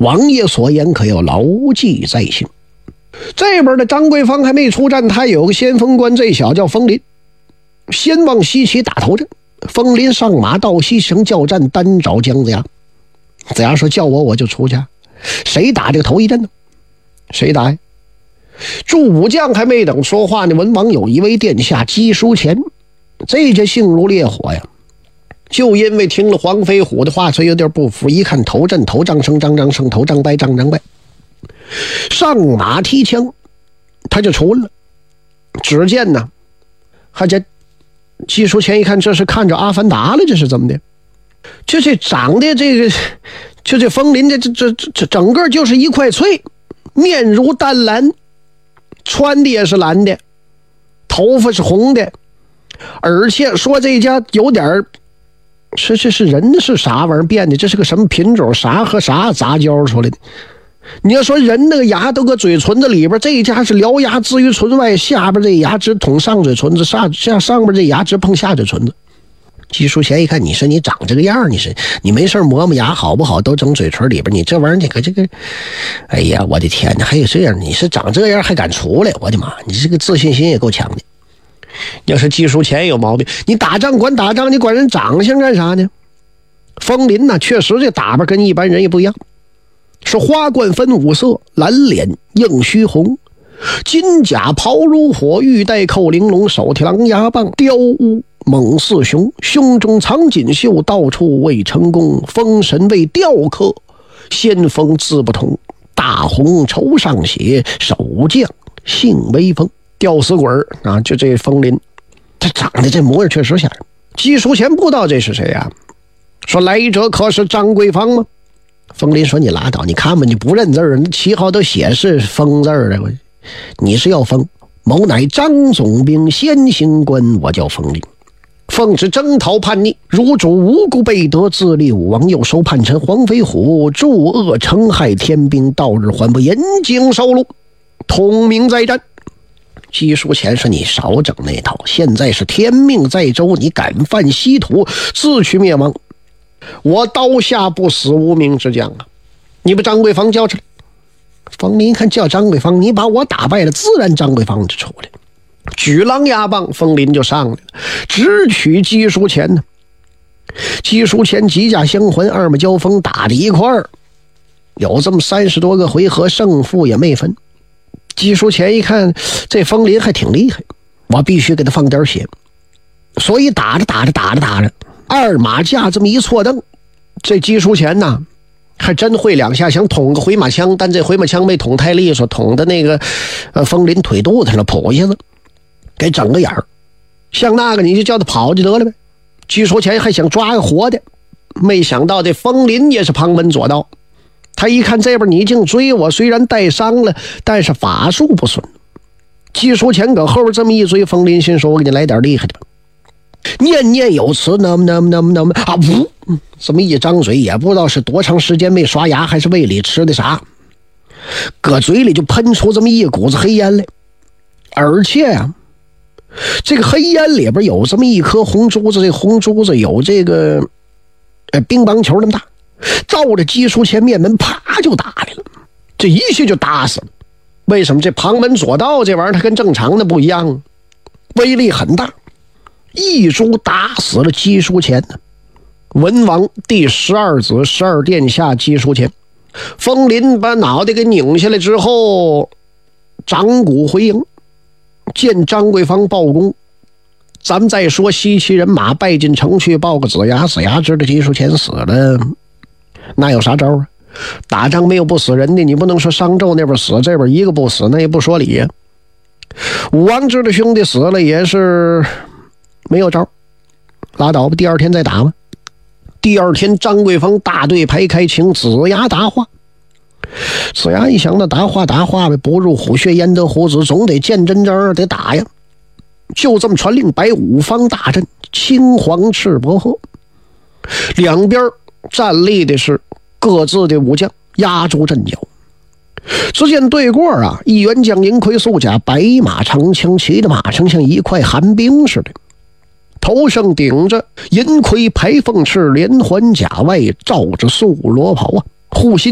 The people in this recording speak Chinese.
王爷所言可要牢记在心。这边的张桂芳还没出战，他有个先锋官，这小叫冯林，先往西起打头阵。冯林上马到西城叫战，单找姜子牙。子牙说叫我就出去，谁打这个头一阵呢？谁打呀？祝武将还没等说话呢，文王有一位殿下姬书前，这家性如烈火呀，就因为听了黄飞虎的话，所以有点不服。一看头阵，头张生张张生，头张败张张败，上马提枪，他就出了。只见呢，还这姬书前一看，这是看着阿凡达了，这是怎么的？就这长得这个，就这风林的这整个就是一块翠，面如淡蓝，穿的也是蓝的，头发是红的，而且说这家有点是人是啥玩意儿变的？这是个什么品种？啥和啥杂交出来的？你要说人那个牙都搁嘴唇子里边，这一家是獠牙置于唇外，下边这牙只捅上嘴唇子，上边这牙只碰下嘴唇子。姬书前一看，你说你长这个样，你没事磨磨牙好不好？都整嘴唇里边，你这玩意儿这个，哎呀，我的天哪，还有这样？你是长这样还敢出来？我的妈，你这个自信心也够强的。要是姬书前有毛病，你打仗管打仗，你管人长相干啥呢？风林呢，确实这打扮跟一般人也不一样，是花冠分五色，蓝脸映须红，金甲袍如火，玉带扣玲珑，手提狼牙棒，雕乌猛似熊，胸中藏锦绣，到处为成功，封神为雕刻，先锋字不同，大红绸上写，守将姓威风。吊死鬼啊，就这风林，他长得这模样确实吓人。姬书前不知道这是谁啊，说来者可是张桂芳吗？风林说你拉倒，你看吧，你不认字儿，旗号都写是风字儿的，你是要封某乃张总兵先行官，我叫风林。奉旨征讨叛逆，如主无辜被得，自立武王，又收叛臣黄飞虎，助恶成害天兵，到日还不严刑收录，统明在战。姬书前说你少整那套，现在是天命在周，你敢犯稀土，自取灭亡，我刀下不死无名之将啊！你把张桂芳叫出来。冯林看叫张桂芳，你把我打败了，自然张桂芳就出来，举狼牙棒，冯林就上来了，直取姬书前呢。姬书前几架相还，二马交锋，打在一块儿，有这么30多个回合，胜负也没分。姬书前一看这冯林还挺厉害，我必须给他放点血，所以打着二马架这么一错蹬，这姬书前呢还真会两下想捅个回马枪，但这回马枪没捅太利索，捅的那个冯林腿肚子上了，扑一下子给整个眼儿，像那个你就叫他跑就得了呗。姬书前还想抓个活的，没想到这冯林也是旁门左道，他一看这边你竟追我，虽然带伤了，但是法术不损。姬书前搁后边这么一追，冯林心说我给你来点厉害的吧，念念有词，那么啊呜，这么一张嘴，也不知道是多长时间没刷牙，还是胃里吃的啥，搁嘴里就喷出这么一股子黑烟来，而且啊，这个黑烟里边有这么一颗红珠子，这红珠子有这个乒乓球那么大，照着姬书前面门啪就打来了，这一下就打死了。为什么这旁门左道这玩意儿它跟正常的不一样，威力很大，一珠打死了姬书前呢。文王第12子12殿下姬书前，风林把脑袋给拧下来之后，掌鼓回营，见张桂芳报功，咱们再说西岐人马败进城去，报个子牙，子牙知道姬书前死了，那有啥招啊？打仗没有不死人的，你不能说商纣那边死，这边一个不死，那也不说理呀。武王知道兄弟死了也是没有招，拉倒吧，第二天再打吧。第二天张桂芳大队排开，请子牙答话。子牙一想，那答话呗，不入虎穴焉得虎子，总得见真章，得打呀。就这么传令，摆5方大阵，青黄赤白褐，两边站立的是各自的武将，压住阵脚。只见对过啊，一员将银盔素甲，白马长枪，骑的马上像一块寒冰似的，头上顶着银盔排凤翅，连环甲外罩着素罗袍啊，护心